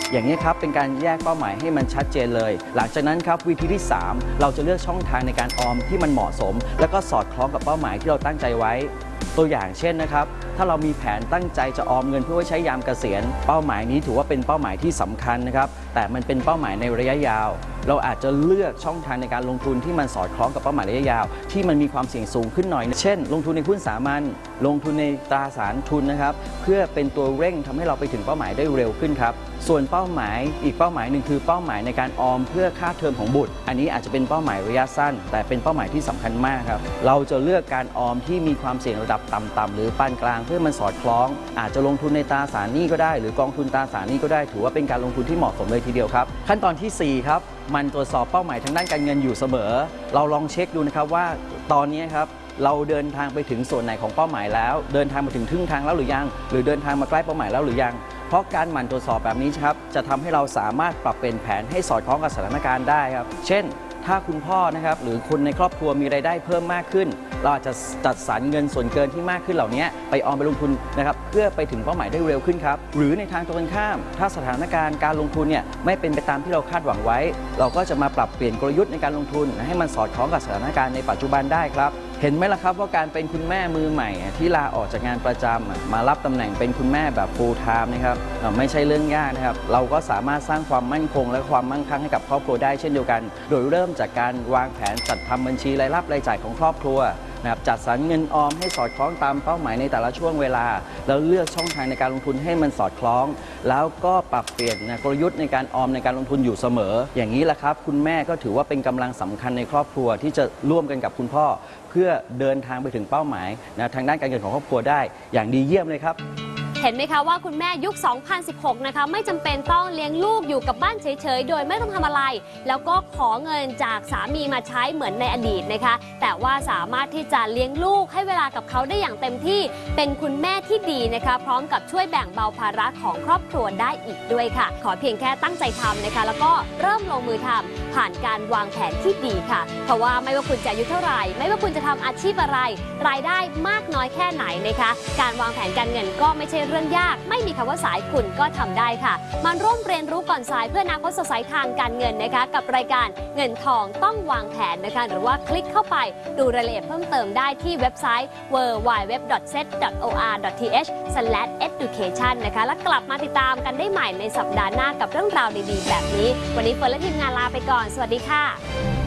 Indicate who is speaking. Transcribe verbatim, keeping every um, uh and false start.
Speaker 1: อย่างนี้ครับเป็นการแยกเป้าหมายให้มันชัดเจนเลยหลังจากนั้นครับวิธีที่สามเราจะเลือกช่องทางในการออมที่มันเหมาะสมแล้วก็สอดคล้องกับเป้าหมายที่เราตั้งใจไว้ตัวอย่างเช่นนะครับถ้าเรามีแผนตั้งใจจะออมเงินเพื่อไว้ใช้ยามเกษียณเป้าหมายนี้ถือว่าเป็นเป้าหมายที่สำคัญนะครับแต่มันเป็นเป้าหมายในระยะยาวเราอาจจะเลือกช่องทางในการลงทุนที่มันสอดคล้องกับเป้าหมายระยะยาวที่มันมีความเสี่ยงสูงขึ้นหน่อยเช่นลงทุนในหุ้นสามัญลงทุนในตราสารทุนนะครับเพื่อเป็นตัวเร่งทำให้เราไปถึงเป้าหมายได้เร็วขึ้นครับส่วนเป้าหมายอีกเป้าหมายหนึ่งคือเป้าหมายในการออมเพื่อค่าเทอมของบุตรอันนี้อาจจะเป็นเป้าหมายระยะสั้นแต่เป็นเป้าหมายที่สำคัญมากครับเราจะเลือกการออมที่มีความเสี่ยงระดับต่ำๆหรือปานกลางเพื่อมันสอดคล้องอาจจะลงทุนในตราสารหนี้ก็ได้หรือกองทุนตราสารหนี้ก็ได้ถือว่าเป็นการลงทุนที่เหมาะสมเลยทีเดียวครับขั้นตอนที่สี่ครับมันตรวจสอบเป้าหมายทางด้านการเงินอยู่เสมอเราลองเช็คดูนะครับว่าตอนนี้ครับเราเดินทางไปถึงส่วนไหนของเป้าหมายแล้วเดินทางมาถึงครึ่งทางแล้วหรือยังหรือเดินทางมาใกล้เป้าหมายแล้วหรือยังเพราะการหมั่นตรวจสอบแบบนี้ครับจะทำให้เราสามารถปรับเปลี่ยนแผนให้สอดคล้องกับสถานการณ์ได้ครับเช่นถ้าคุณพ่อนะครับหรือคนในครอบครัวมีรายได้เพิ่มมากขึ้นเราอาจจะจัดสรรเงินส่วนเกินที่มากขึ้นเหล่านี้ไปออมไปลงทุนนะครับเพื่อไปถึงเป้าหมายได้เร็วขึ้นครับหรือในทางตรงกันข้ามถ้าสถานการณ์การลงทุนเนี่ยไม่เป็นไปตามที่เราคาดหวังไว้เราก็จะมาปรับเปลี่ยนกลยุทธ์ในการลงทุนให้มันสอดคล้องกับสถานการณ์ในปัจจุบันได้ครับเห็นไหมล่ะครับว่าการเป็นคุณแม่มือใหม่ที่ลาออกจากงานประจำมารับตำแหน่งเป็นคุณแม่แบบ full time นะครับไม่ใช่เรื่องยากนะครับเราก็สามารถสร้างความมั่นคงและความมั่งคั่งให้กับครอบครัวได้เช่นเดียวกันโดยเริ่มจากการวางแผนจัดทำบัญชีรายรับรายจ่ายของครอบครัวนะครับจัดสรรเงินออมให้สอดคล้องตามเป้าหมายในแต่ละช่วงเวลาแล้วเลือกช่องทางในการลงทุนให้มันสอดคล้องแล้วก็ปรับเปลี่ยนกลยุทธ์ในการออมในการลงทุนอยู่เสมออย่างนี้แหละครับคุณแม่ก็ถือว่าเป็นกำลังสำคัญในครอบครัวที่จะร่วมกันกับคุณพ่อเพื่อเดินทางไปถึงเป้าหมายนะทางด้านการเงินของครอบครัวได้อย่างดีเยี่ยมเลยครับ
Speaker 2: เห็นไหมคะว่าคุณแม่ยุค สองพันสิบหก นะคะไม่จำเป็นต้องเลี้ยงลูกอยู่กับบ้านเฉยๆโดยไม่ต้องทำอะไรแล้วก็ขอเงินจากสามีมาใช้เหมือนในอดีตนะคะแต่ว่าสามารถที่จะเลี้ยงลูกให้เวลากับเขาได้อย่างเต็มที่เป็นคุณแม่ที่ดีนะคะพร้อมกับช่วยแบ่งเบาภาระของครอบครัวได้อีกด้วยค่ะขอเพียงแค่ตั้งใจทำนะคะแล้วก็เริ่มลงมือทำผ่านการวางแผนที่ดีค่ะเพราะว่าไม่ว่าคุณจะอายุเท่าไหร่ไม่ว่าคุณจะทำอาชีพอะไรรายได้มากน้อยแค่ไหนนะคะการวางแผนการเงินก็ไม่ใช่เรื่องยากไม่มีคำว่าสายคุณก็ทำได้ค่ะมาร่วมเรียนรู้ก่อนสายเพื่ออนาคตสดใสทางการเงินนะคะกับรายการเงินทองต้องวางแผนนะคะหรือว่าคลิกเข้าไปดูรายละเอียดเพิ่มเติมได้ที่เว็บไซต์ ดับเบิลยู ดับเบิลยู ดับเบิลยู ดอท เซ็ต ดอท โอ อาร์ ดอท ที เอช สแลช เอดูเคชัน นะคะแล้วกลับมาติดตามกันได้ใหม่ในสัปดาห์หน้ากับเรื่องราวดีๆแบบนี้วันนี้เฟิร์นและทีมงานลาไปก่อนสวัสดีค่ะ